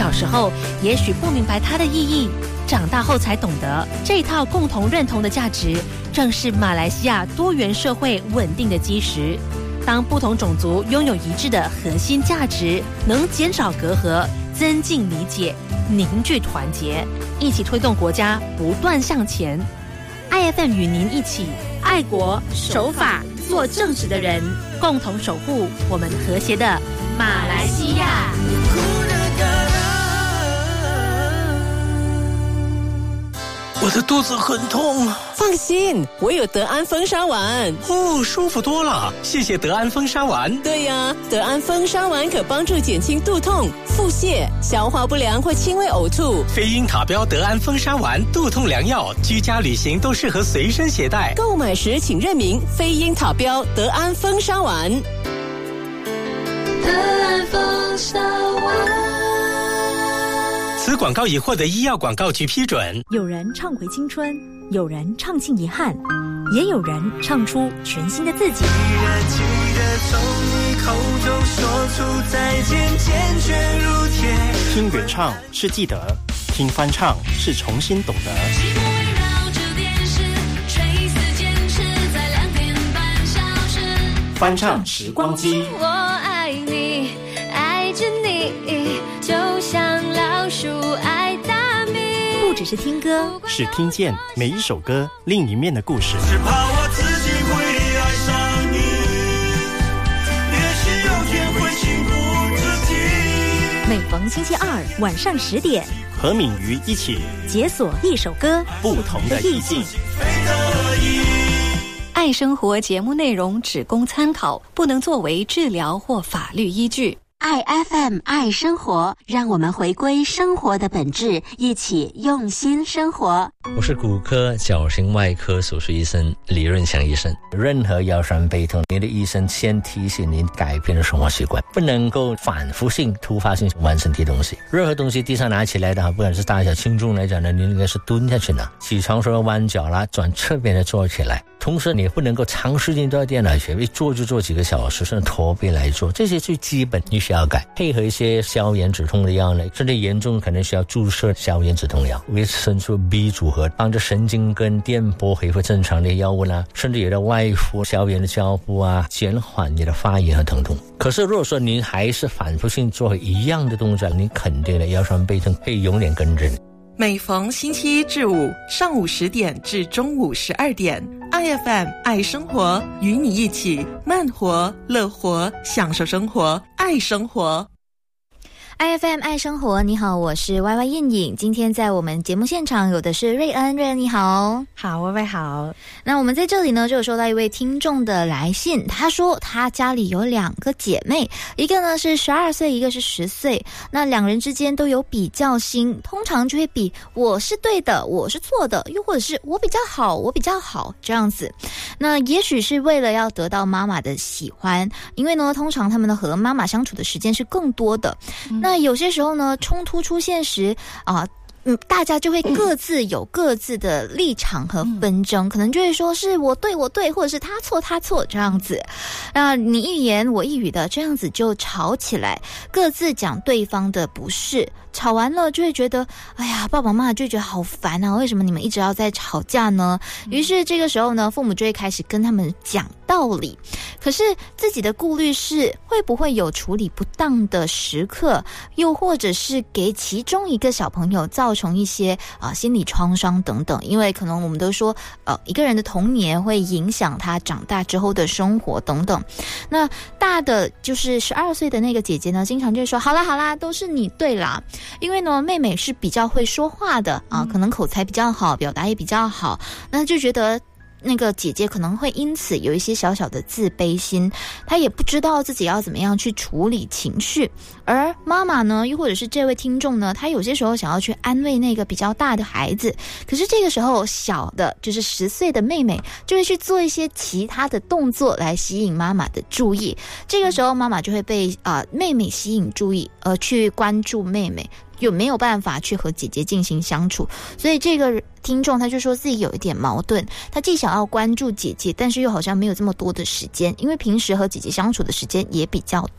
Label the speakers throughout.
Speaker 1: 小时候也许不明白它的意义，长大后才懂得，这套共同认同的价值正是马来西亚多元社会稳定的基石。当不同种族拥有一致的核心价值，能减少隔阂，增进理解，凝聚团结，一起推动国家不断向前。IFM 与您一起爱国守法，做正直的人，共同守护我们和谐的马来西亚。
Speaker 2: 我的肚子很痛。
Speaker 3: 放心，我有德安风沙丸。
Speaker 2: 哦，舒服多了，谢谢德安风沙丸。
Speaker 3: 对呀，德安风沙丸可帮助减轻肚痛、腹泻、消化不良或轻微呕吐。
Speaker 2: 飞鹰塔标德安风沙丸，肚痛良药，居家旅行都适合随身携带。
Speaker 3: 购买时请认明飞鹰塔标德安风沙丸。
Speaker 4: 德安风沙丸。
Speaker 2: 此广告已获得医药广告局批准。
Speaker 5: 有人唱回青春，有人唱尽遗憾，也有人唱出全新的自己。
Speaker 6: 记得从你口中说出再见，坚决如铁。
Speaker 7: 听原唱是记得，听翻唱是重新懂得。翻唱时光机。
Speaker 4: 我爱你，爱着你，就像老鼠爱大米。
Speaker 5: 不只是听歌，
Speaker 7: 是听见每一首歌另一面的故事。
Speaker 6: 只怕我自己会爱上你，也许有天会情不自己。
Speaker 5: 每逢星期二晚上10点，
Speaker 7: 和敏瑜一起
Speaker 5: 解锁一首歌
Speaker 7: 不同的意境。
Speaker 8: 爱生活节目内容只供参考，不能作为治疗或法律依据。
Speaker 9: 爱 FM 爱生活，让我们回归生活的本质，一起用心生活。
Speaker 10: 我是骨科矫形外科手术医生李润祥医生。任何腰酸背痛，你的医生先提醒您改变的生活习惯，不能够反复性、突发性玩身体东西。任何东西地上拿起来的话，不管是大小轻重来讲呢，你应该是蹲下去拿。起床时候弯脚啦，转侧边的坐起来。同时你不能够长时间坐在电脑前，一坐就坐几个小时，甚至驼背来做，这些最基本你需要改。配合一些消炎止痛的药呢，甚至严重可能需要注射消炎止痛药，维生素 B 组合，帮助神经跟电波恢复正常的药物啦，甚至有的外敷消炎的胶布啊，减缓你的发炎和疼痛。可是如果说您还是反复性做一样的动作，你肯定的腰酸背痛会永远跟着你。
Speaker 11: 每逢星期一至五上午10点至中午12点 IFM 爱生活，与你一起慢活乐活，享受生活，爱生活。
Speaker 12: IFM 爱生活，你好，我是 YY 燕颖。今天在我们节目现场有的是瑞恩，瑞恩你好。
Speaker 13: 好，YY好。
Speaker 12: 那我们在这里呢就有收到一位听众的来信，他说他家里有2个姐妹，一个呢是12岁，一个是10岁，那2人之间都有比较心，通常就会比我是对的，我是错的，又或者是我比较好，我比较好这样子。那也许是为了要得到妈妈的喜欢，因为呢通常他们和妈妈相处的时间是更多的。那有些时候呢，冲突出现时大家就会各自有各自的立场和纷争，可能就会说是我对我对，或者是他错他错这样子。你一言我一语的这样子就吵起来，各自讲对方的不是。吵完了就会觉得，哎呀，爸爸妈妈就觉得好烦啊，为什么你们一直要在吵架呢？于是这个时候呢，父母就会开始跟他们讲道理。可是自己的顾虑是，会不会有处理不当的时刻，又或者是给其中一个小朋友造成一些心理创伤等等。因为可能我们都说一个人的童年会影响他长大之后的生活等等。那大的就是12岁的那个姐姐呢，经常就会说好啦好啦，都是你对啦。因为呢妹妹是比较会说话的可能口才比较好，表达也比较好，那就觉得那个姐姐可能会因此有一些小小的自卑心，她也不知道自己要怎么样去处理情绪。而妈妈呢，又或者是这位听众呢，她有些时候想要去安慰那个比较大的孩子，可是这个时候小的就是10岁的妹妹就会去做一些其他的动作来吸引妈妈的注意，这个时候妈妈就会被妹妹吸引注意而去关注妹妹，有没有办法去和姐姐进行相处。所以这个听众他就说自己有一点矛盾，他既想要关注姐姐，但是又好像没有这么多的时间，因为平时和姐姐相处的时间也比较短。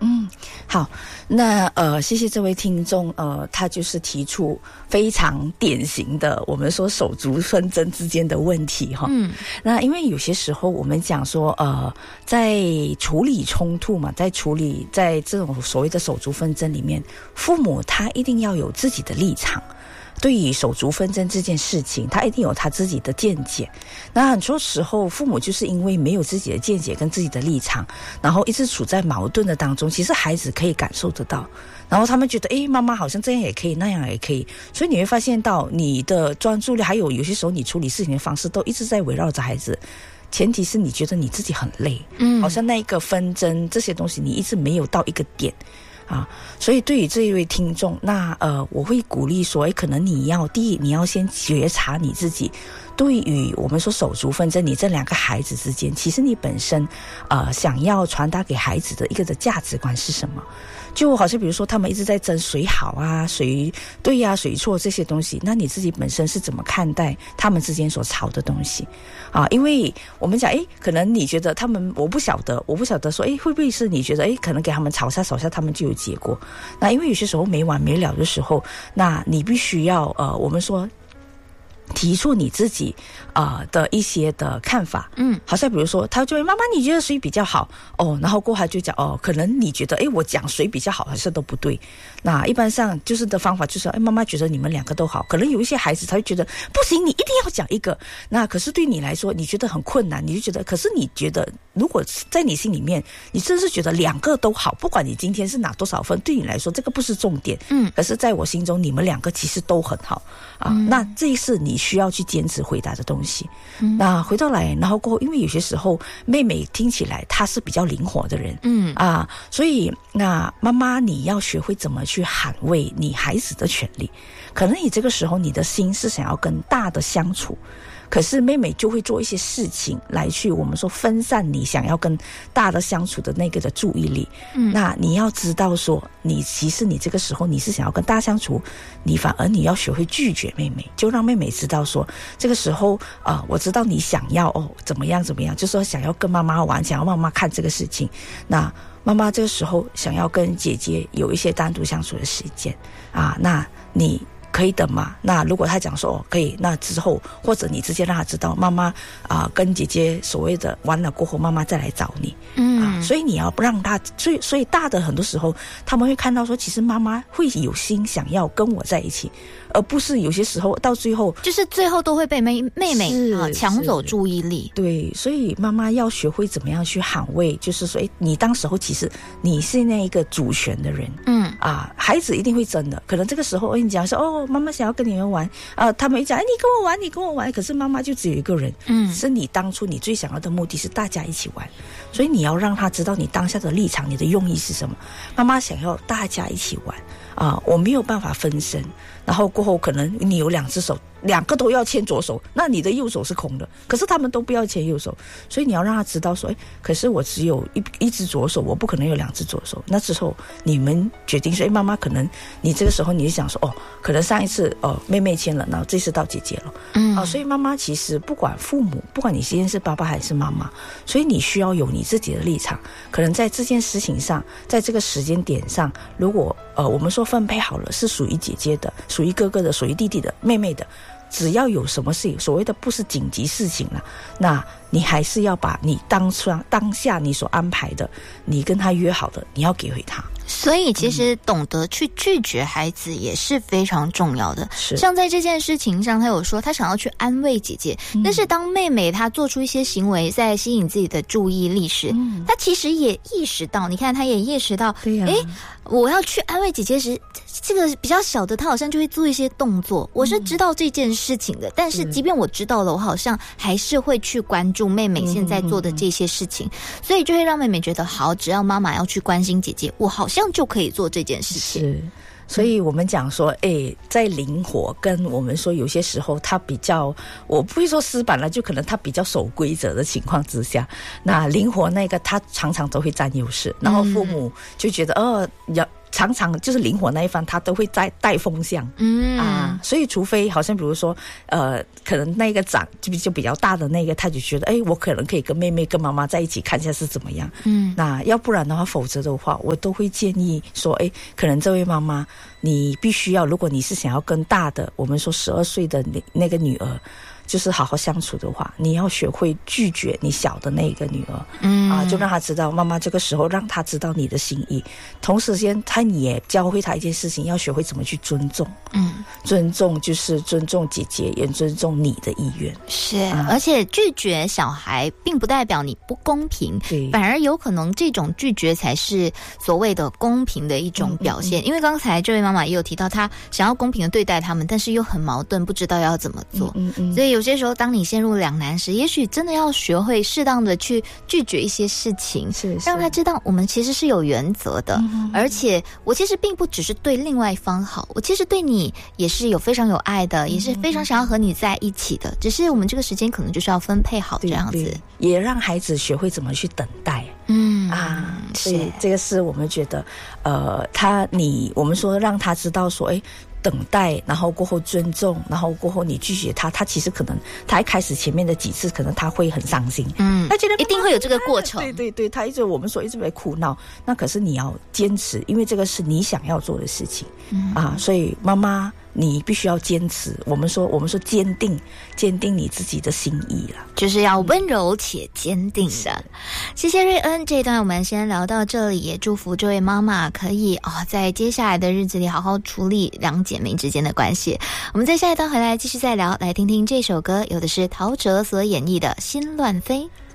Speaker 13: 好，那谢谢这位听众，他就是提出非常典型的我们说手足纷争之间的问题哈。那因为有些时候我们讲说在处理冲突嘛，在这种所谓的手足纷争里面，父母他一定要有自己的立场。对于手足纷争这件事情，他一定有他自己的见解。那很多时候父母就是因为没有自己的见解跟自己的立场，然后一直处在矛盾的当中，其实孩子可以感受得到，然后他们觉得妈妈好像这样也可以那样也可以，所以你会发现到你的专注力还有些时候你处理事情的方式都一直在围绕着孩子，前提是你觉得你自己很累，好像那一个纷争这些东西你一直没有到一个点所以对于这一位听众，那我会鼓励说，可能第一你要先觉察你自己，对于我们说手足纷争，你这两个孩子之间，其实你本身想要传达给孩子的一个的价值观是什么？就好像比如说他们一直在争谁好啊，谁对啊，谁错这些东西，那你自己本身是怎么看待他们之间所吵的东西因为我们讲可能你觉得他们，我不晓得说会不会是你觉得可能给他们吵下他们就有结果。那因为有些时候没完没了的时候，那你必须要我们说提出你自己的一些的看法，好像比如说他就会妈妈你觉得谁比较好然后过后他就讲可能你觉得我讲谁比较好好像都不对。那一般上就是的方法就是妈妈觉得你们两个都好，可能有一些孩子他会觉得不行，你一定要讲一个，那可是对你来说你觉得很困难，你就觉得可是你觉得如果在你心里面你真是觉得两个都好，不管你今天是拿多少分，对你来说这个不是重点，可是在我心中你们两个其实都很好那这是你需要去坚持回答的东西。那回到来，然后过后因为有些时候妹妹听起来她是比较灵活的人所以那妈妈你要学会怎么去捍卫你孩子的权利。可能你这个时候你的心是想要跟大的相处，可是妹妹就会做一些事情来去我们说分散你想要跟大的相处的那个的注意力那你要知道说其实你这个时候你是想要跟大相处，你反而你要学会拒绝妹妹，就让妹妹知道说这个时候我知道你想要怎么样就是说想要跟妈妈玩，想要妈妈看这个事情，那妈妈这个时候想要跟姐姐有一些单独相处的时间那你可以等吗？那如果他讲说可以，那之后或者你直接让他知道妈妈跟姐姐所谓的完了过后妈妈再来找你所以你要让他所以大的很多时候他们会看到说其实妈妈会有心想要跟我在一起，而不是有些时候到最后
Speaker 12: 就是最后都会被妹妹抢走注意力。
Speaker 13: 对，所以妈妈要学会怎么样去捍卫，就是说你当时候其实你是那一个主权的人孩子一定会争的，可能这个时候你讲说妈妈想要跟你们玩他们一讲你跟我玩，可是妈妈就只有一个人是你当初你最想要的目的是大家一起玩，所以你要让他知道你当下的立场，你的用意是什么。妈妈想要大家一起玩我没有办法分身，然后过后可能你有两只手，两个都要牵左手，那你的右手是空的，可是他们都不要牵右手，所以你要让他知道说可是我只有一只左手，我不可能有两只左手。那之后你们决定说妈妈可能你这个时候你就想说可能上一次妹妹牵了，然后这次到姐姐了所以妈妈其实不管父母，不管你今天是爸爸还是妈妈，所以你需要有你自己的立场。可能在这件事情上，在这个时间点上，如果我们说分配好了是属于姐姐的，属于哥哥的，属于弟弟的，妹妹的，只要有什么事情所谓的不是紧急事情了，那你还是要把你当下你所安排的，你跟他约好的，你要给回他。
Speaker 12: 所以其实懂得去拒绝孩子也是非常重要的。像在这件事情上，他有说他想要去安慰姐姐，但是当妹妹她做出一些行为在吸引自己的注意力时，她其实也意识到，你看她也意识到我要去安慰姐姐时，这个比较小的她好像就会做一些动作，我是知道这件事情的，但是即便我知道了，我好像还是会去关注妹妹现在做的这些事情，所以就会让妹妹觉得好，只要妈妈要去关心姐姐，我好像就可以做这件事情。
Speaker 13: 是，所以我们讲说在灵活跟我们说有些时候他比较，我不会说死板了，就可能他比较守规则的情况之下，那灵活那个他常常都会占优势，然后父母就觉得常常就是灵活那一方，他都会在带风向，所以除非好像比如说可能那个长就比较大的那个，他就觉得我可能可以跟妹妹跟妈妈在一起看一下是怎么样，那要不然的话，否则的话我都会建议说可能这位妈妈你必须要，如果你是想要跟大的我们说12岁的那个女儿就是好好相处的话，你要学会拒绝你小的那个女儿，就让她知道妈妈这个时候让她知道你的心意，同时间你也教会她一件事情，要学会怎么去尊重，尊重就是尊重姐姐，也尊重你的意愿，
Speaker 12: 是，而且拒绝小孩并不代表你不公平，反而有可能这种拒绝才是所谓的公平的一种表现，因为刚才这位妈妈也有提到，她想要公平的对待他们，但是又很矛盾，不知道要怎么做，所以有些时候当你陷入两难时，也许真的要学会适当的去拒绝一些事情，让他知道我们其实是有原则的，而且我其实并不只是对另外一方好，我其实对你也是有非常有爱的，也是非常想要和你在一起的，只是我们这个时间可能就是要分配好这样子，
Speaker 13: 也让孩子学会怎么去等待，所以这个是我们觉得我们说让他知道说等待，然后过后尊重，然后过后你拒绝他其实可能他一开始前面的几次可能他会很伤心，他觉得
Speaker 12: 一定会有这个过程，
Speaker 13: 对，他我们说一直在哭闹，那可是你要坚持，因为这个是你想要做的事情，所以妈妈你必须要坚持，我们说坚定你自己的心意啦，
Speaker 12: 就是要温柔且坚定的。谢谢瑞恩，这一段我们先聊到这里，也祝福这位妈妈可以在接下来的日子里好好处理两姐妹之间的关系。我们在下一段回来继续再聊，来听听这首歌，有的是陶喆所演绎的《心乱飞》。